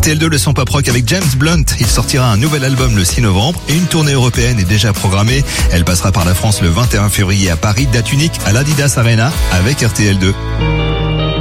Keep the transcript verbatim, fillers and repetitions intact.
R T L deux, le son pop rock avec James Blunt. Il sortira un nouvel album le six novembre et une tournée européenne est déjà programmée. Elle passera par la France le vingt et un février à Paris, date unique à l'Adidas Arena avec R T L deux.